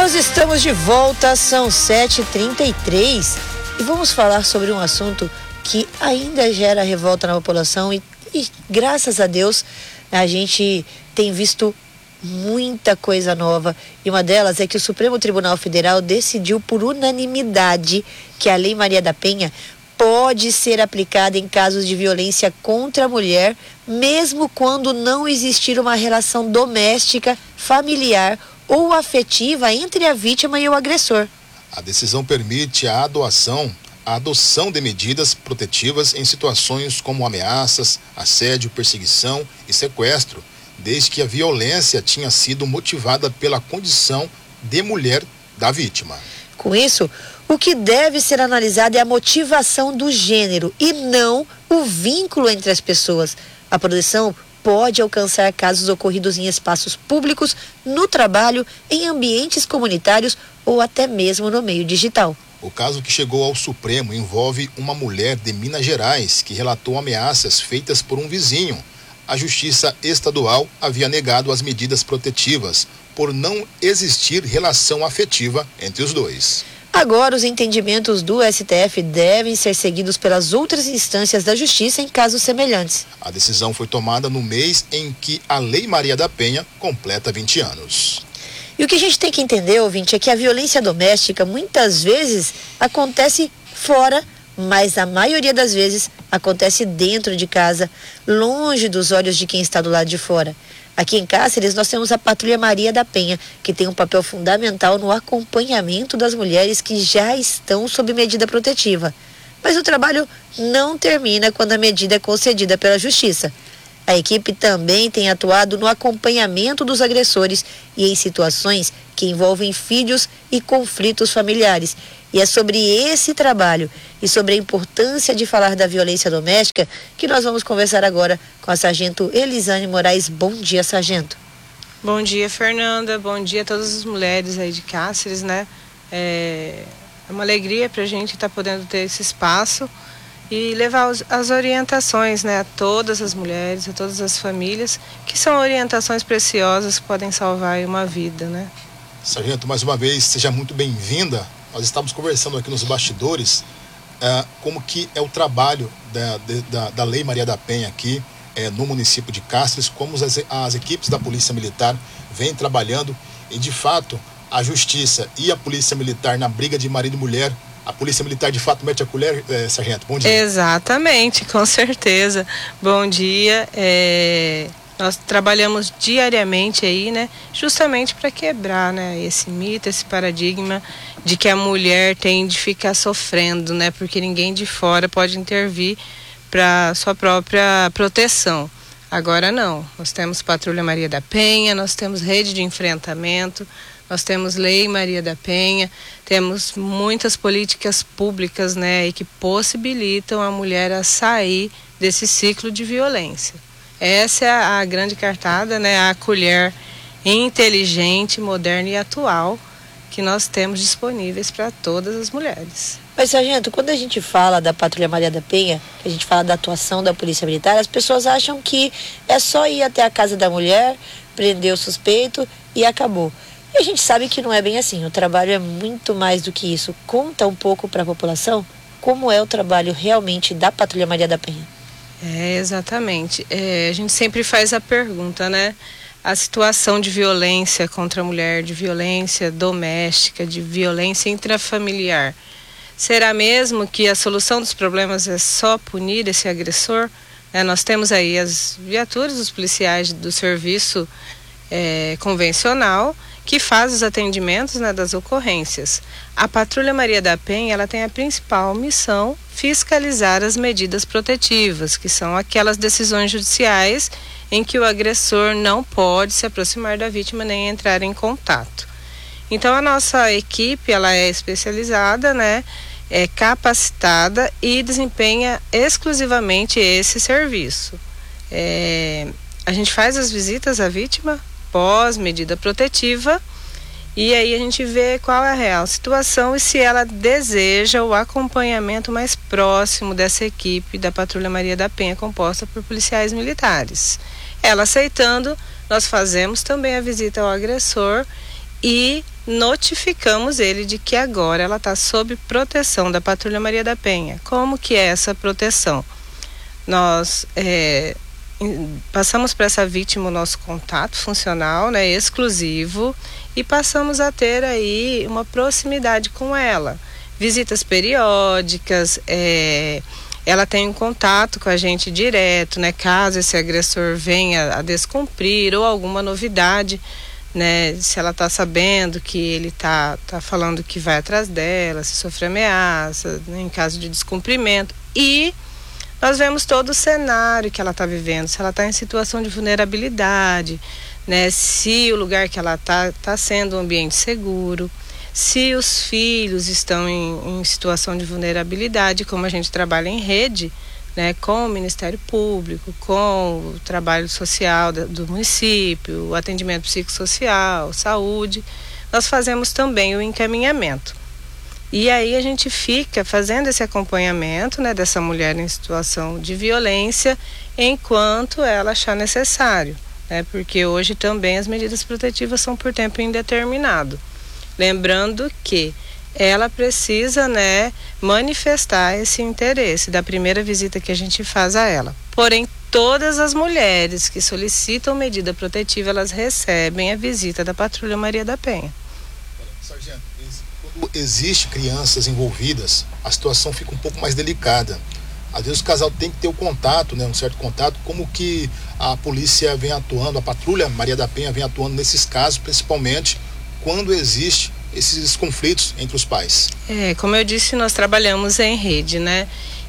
Nós estamos de volta, são 7h33 e vamos falar sobre um assunto que ainda gera revolta na população e graças a Deus a gente tem visto muita coisa nova, e uma delas é que o Supremo Tribunal Federal decidiu por unanimidade que a Lei Maria da Penha pode ser aplicada em casos de violência contra a mulher, mesmo quando não existir uma relação doméstica, familiar ou afetiva entre a vítima e o agressor. A decisão permite a adoção de medidas protetivas em situações como ameaças, assédio, perseguição e sequestro, desde que a violência tinha sido motivada pela condição de mulher da vítima. Com isso, o que deve ser analisado é a motivação do gênero e não o vínculo entre as pessoas. A proteção pode alcançar casos ocorridos em espaços públicos, no trabalho, em ambientes comunitários ou até mesmo no meio digital. O caso que chegou ao Supremo envolve uma mulher de Minas Gerais que relatou ameaças feitas por um vizinho. A Justiça Estadual havia negado as medidas protetivas por não existir relação afetiva entre os dois. Agora, os entendimentos do STF devem ser seguidos pelas outras instâncias da Justiça em casos semelhantes. A decisão foi tomada no mês em que a Lei Maria da Penha completa 20 anos. E o que a gente tem que entender, ouvinte, é que a violência doméstica muitas vezes acontece fora, mas a maioria das vezes acontece dentro de casa, longe dos olhos de quem está do lado de fora. Aqui em Cáceres nós temos a Patrulha Maria da Penha, que tem um papel fundamental no acompanhamento das mulheres que já estão sob medida protetiva. Mas o trabalho não termina quando a medida é concedida pela Justiça. A equipe também tem atuado no acompanhamento dos agressores e em situações que envolvem filhos e conflitos familiares. E é sobre esse trabalho e sobre a importância de falar da violência doméstica que nós vamos conversar agora com a Sargento Elisane Moraes. Bom dia, Sargento. Bom dia, Fernanda. Bom dia a todas as mulheres aí de Cáceres, né? É uma alegria para a gente estar podendo ter esse espaço e levar as orientações, né, a todas as mulheres, a todas as famílias, que são orientações preciosas que podem salvar uma vida, né? Sargento, mais uma vez, seja muito bem-vinda. Nós estamos conversando aqui nos bastidores como que é o trabalho da Lei Maria da Penha aqui no município de Cáceres, como as equipes da Polícia Militar vêm trabalhando e, de fato, a Justiça e a Polícia Militar na briga de marido e mulher. A Polícia Militar de fato mete a colher, Sargento? Bom dia. Exatamente, com certeza. Bom dia. Nós trabalhamos diariamente aí, né, justamente para quebrar, né, esse mito, esse paradigma de que a mulher tem de ficar sofrendo, né, porque ninguém de fora pode intervir para sua própria proteção. Agora não. Nós temos Patrulha Maria da Penha, nós temos rede de enfrentamento, nós temos Lei Maria da Penha, temos muitas políticas públicas, né, e que possibilitam a mulher a sair desse ciclo de violência. Essa é a grande cartada, né, a colher inteligente, moderna e atual que nós temos disponíveis para todas as mulheres. Mas, Sargento, quando a gente fala da Patrulha Maria da Penha, a gente fala da atuação da Polícia Militar, as pessoas acham que é só ir até a casa da mulher, prender o suspeito e acabou. E a gente sabe que não é bem assim, o trabalho é muito mais do que isso. Conta um pouco para a população como é o trabalho realmente da Patrulha Maria da Penha. Exatamente. A gente sempre faz a pergunta, né? A situação de violência contra a mulher, de violência doméstica, de violência intrafamiliar, será mesmo que a solução dos problemas é só punir esse agressor? Nós temos aí as viaturas dos policiais do serviço convencional que faz os atendimentos, né, das ocorrências. A Patrulha Maria da Penha, ela tem a principal missão fiscalizar as medidas protetivas, que são aquelas decisões judiciais em que o agressor não pode se aproximar da vítima nem entrar em contato. Então a nossa equipe, ela é especializada, né, é capacitada e desempenha exclusivamente esse serviço. A gente faz as visitas à vítima pós medida protetiva e aí a gente vê qual é a real situação e se ela deseja o acompanhamento mais próximo dessa equipe da Patrulha Maria da Penha, composta por policiais militares. Ela aceitando, nós fazemos também a visita ao agressor e notificamos ele de que agora ela está sob proteção da Patrulha Maria da Penha. Como que é essa proteção? Nós passamos para essa vítima o nosso contato funcional, né, exclusivo, e passamos a ter aí uma proximidade com ela. Visitas periódicas, ela tem um contato com a gente direto, né, caso esse agressor venha a descumprir ou alguma novidade, né, se ela está sabendo que ele está falando que vai atrás dela, se sofre ameaça, né, em caso de descumprimento. E nós vemos todo o cenário que ela está vivendo, se ela está em situação de vulnerabilidade, né, se o lugar que ela está sendo um ambiente seguro, se os filhos estão em situação de vulnerabilidade, como a gente trabalha em rede, né, com o Ministério Público, com o trabalho social do município, o atendimento psicossocial, saúde, nós fazemos também o encaminhamento. E aí a gente fica fazendo esse acompanhamento, né, dessa mulher em situação de violência enquanto ela achar necessário, né, porque hoje também as medidas protetivas são por tempo indeterminado. Lembrando que ela precisa, né, manifestar esse interesse da primeira visita que a gente faz a ela. Porém, todas as mulheres que solicitam medida protetiva, elas recebem a visita da Patrulha Maria da Penha. Sargento, quando existe crianças envolvidas, a situação fica um pouco mais delicada. Às vezes o casal tem que ter o contato, né, um certo contato, como que a polícia vem atuando, a Patrulha Maria da Penha vem atuando nesses casos, principalmente quando existe esses conflitos entre os pais. Como eu disse, nós trabalhamos em rede, né?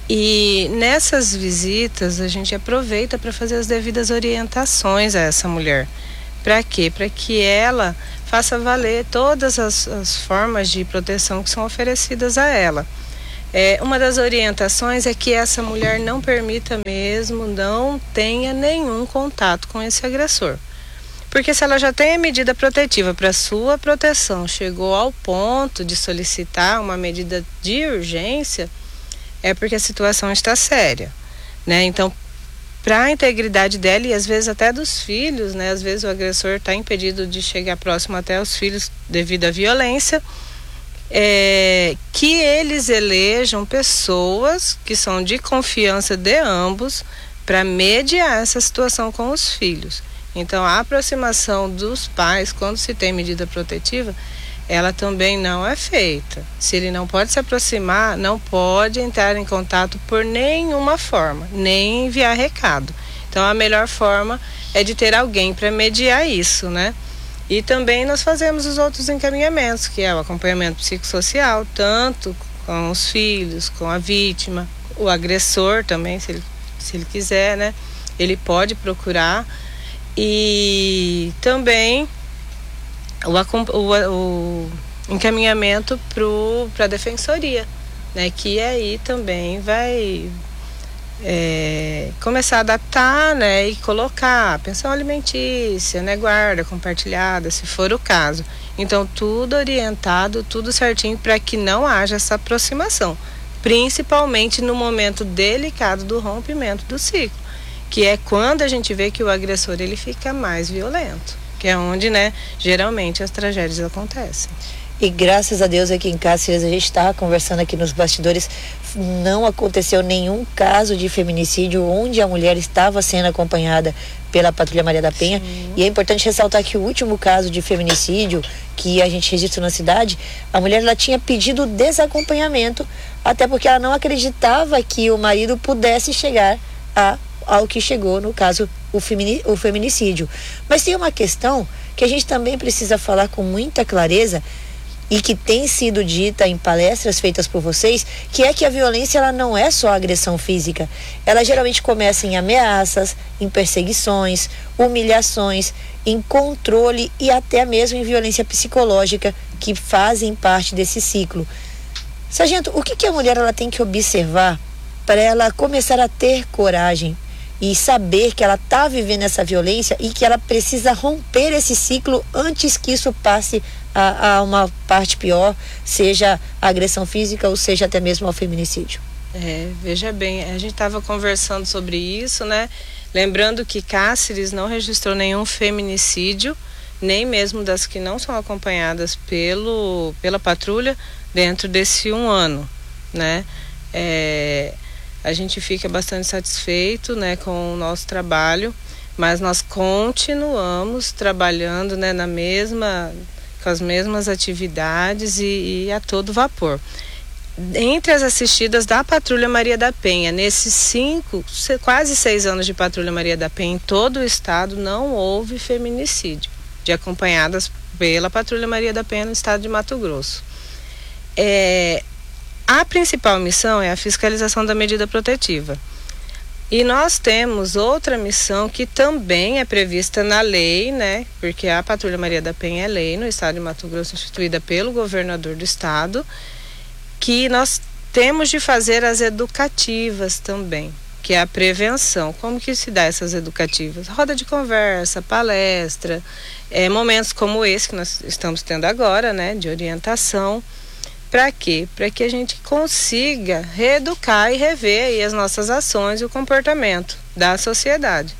E nessas visitas a gente aproveita para fazer as devidas orientações a essa mulher. Para quê? Para que ela faça valer todas as formas de proteção que são oferecidas a ela. Uma das orientações é que essa mulher não permita mesmo, não tenha nenhum contato com esse agressor. Porque se ela já tem a medida protetiva para sua proteção, chegou ao ponto de solicitar uma medida de urgência, é porque a situação está séria, né? Então, para a integridade dela e às vezes até dos filhos, né? Às vezes o agressor está impedido de chegar próximo até os filhos devido à violência, que eles elejam pessoas que são de confiança de ambos para mediar essa situação com os filhos. Então, a aproximação dos pais, quando se tem medida protetiva, ela também não é feita. Se ele não pode se aproximar, não pode entrar em contato por nenhuma forma, nem enviar recado. Então, a melhor forma é de ter alguém para mediar isso, né? E também nós fazemos os outros encaminhamentos, que é o acompanhamento psicossocial, tanto com os filhos, com a vítima, o agressor também, se ele quiser, né? Ele pode procurar. E também o encaminhamento para a defensoria, né, que aí também vai começar a adaptar, né, e colocar pensão alimentícia, né, guarda compartilhada, se for o caso. Então, tudo orientado, tudo certinho para que não haja essa aproximação, principalmente no momento delicado do rompimento do ciclo, que é quando a gente vê que o agressor ele fica mais violento, que é onde, né, geralmente as tragédias acontecem. E graças a Deus aqui em Cáceres, a gente estava conversando aqui nos bastidores, não aconteceu nenhum caso de feminicídio onde a mulher estava sendo acompanhada pela Patrulha Maria da Penha. Sim. E é importante ressaltar que o último caso de feminicídio que a gente registrou na cidade, a mulher ela tinha pedido desacompanhamento, até porque ela não acreditava que o marido pudesse chegar ao que chegou, no caso, o feminicídio. Mas tem uma questão que a gente também precisa falar com muita clareza e que tem sido dita em palestras feitas por vocês, que é que a violência ela não é só agressão física. Ela geralmente começa em ameaças, em perseguições, humilhações, em controle e até mesmo em violência psicológica, que fazem parte desse ciclo. Sargento, o que a mulher ela tem que observar para ela começar a ter coragem e saber que ela está vivendo essa violência e que ela precisa romper esse ciclo antes que isso passe a uma parte pior, seja a agressão física ou seja até mesmo ao feminicídio? Veja bem, a gente estava conversando sobre isso, né? Lembrando que Cáceres não registrou nenhum feminicídio, nem mesmo das que não são acompanhadas pela patrulha dentro desse 1 ano, né? A gente fica bastante satisfeito, né, com o nosso trabalho, mas nós continuamos trabalhando, né, com as mesmas atividades e a todo vapor. Entre as assistidas da Patrulha Maria da Penha, nesses quase 6 anos de Patrulha Maria da Penha, em todo o estado não houve feminicídio, de acompanhadas pela Patrulha Maria da Penha no estado de Mato Grosso. A principal missão é a fiscalização da medida protetiva. E nós temos outra missão que também é prevista na lei, né? Porque a Patrulha Maria da Penha é lei no estado de Mato Grosso, instituída pelo governador do estado, que nós temos de fazer as educativas também, que é a prevenção. Como que se dá essas educativas? Roda de conversa, palestra, momentos como esse que nós estamos tendo agora, né? De orientação. Para quê? Para que a gente consiga reeducar e rever aí as nossas ações e o comportamento da sociedade.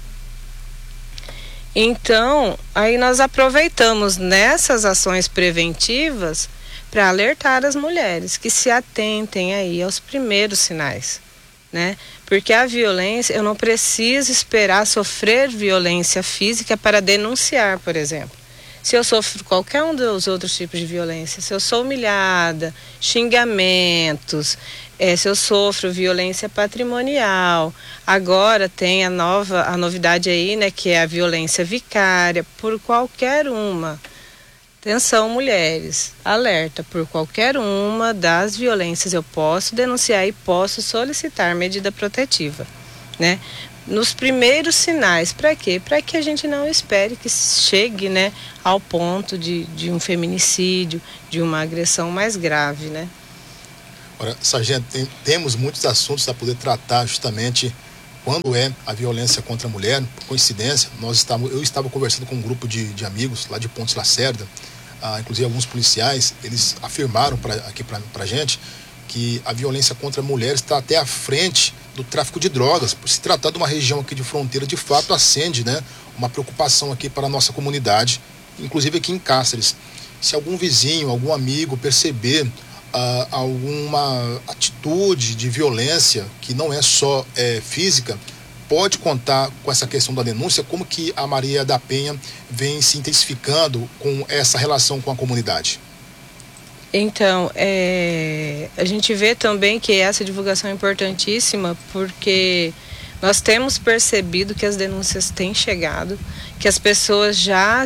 Então, aí nós aproveitamos nessas ações preventivas para alertar as mulheres que se atentem aí aos primeiros sinais, né? Porque a violência, eu não preciso esperar sofrer violência física para denunciar, por exemplo. Se eu sofro qualquer um dos outros tipos de violência, se eu sou humilhada, xingamentos, se eu sofro violência patrimonial, agora tem a novidade aí, né, que é a violência vicária, por qualquer uma. Atenção, mulheres, alerta, por qualquer uma das violências eu posso denunciar e posso solicitar medida protetiva, né? Nos primeiros sinais, para quê? Para que a gente não espere que chegue, né, ao ponto de um feminicídio, de uma agressão mais grave, né? Ora, sargento, temos muitos assuntos a poder tratar justamente quando é a violência contra a mulher. Por coincidência, eu estava conversando com um grupo de amigos lá de Pontes Lacerda, inclusive alguns policiais, eles afirmaram aqui para a gente que a violência contra a mulher está até à frente do tráfico de drogas. Por se tratar de uma região aqui de fronteira, de fato acende, né, uma preocupação aqui para a nossa comunidade, inclusive aqui em Cáceres. Se algum vizinho, algum amigo perceber alguma atitude de violência que não é só física, pode contar com essa questão da denúncia. Como que a Maria da Penha vem se intensificando com essa relação com a comunidade? Então, a gente vê também que essa divulgação é importantíssima, porque nós temos percebido que as denúncias têm chegado, que as pessoas já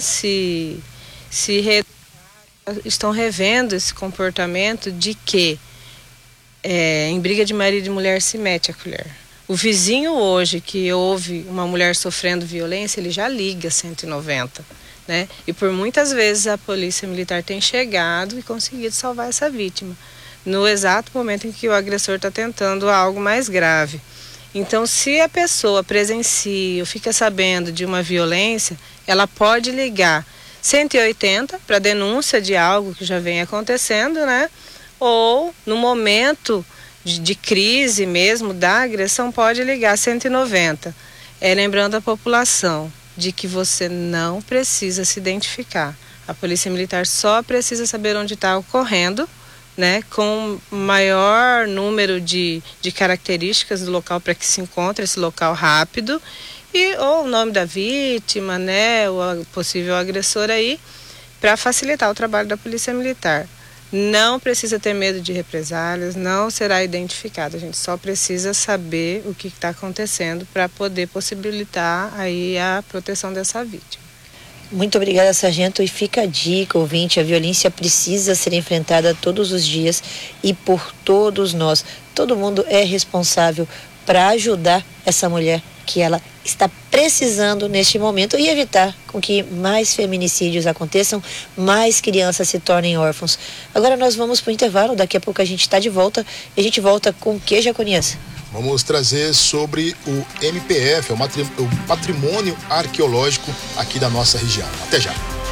estão revendo esse comportamento de que em briga de marido e mulher se mete a colher. O vizinho hoje que ouve uma mulher sofrendo violência, ele já liga 190. Né? E por muitas vezes a polícia militar tem chegado e conseguido salvar essa vítima no exato momento em que o agressor está tentando algo mais grave. Então, se a pessoa presencia ou fica sabendo de uma violência, ela pode ligar 180 para denúncia de algo que já vem acontecendo, né? Ou no momento de crise mesmo da agressão, pode ligar 190. Lembrando a população de que você não precisa se identificar. A Polícia Militar só precisa saber onde está ocorrendo, né, com maior número de características do local para que se encontre esse local rápido, ou o nome da vítima, né, o possível agressor aí, para facilitar o trabalho da Polícia Militar. Não precisa ter medo de represálias, não será identificado. A gente só precisa saber o que está acontecendo para poder possibilitar aí a proteção dessa vítima. Muito obrigada, sargento. E fica a dica, ouvinte, a violência precisa ser enfrentada todos os dias e por todos nós. Todo mundo é responsável para ajudar essa mulher que ela está precisando neste momento e evitar com que mais feminicídios aconteçam, mais crianças se tornem órfãos. Agora nós vamos para o intervalo, daqui a pouco a gente está de volta e a gente volta com o que já conhece. Vamos trazer sobre o MPF, o patrimônio arqueológico aqui da nossa região. Até já.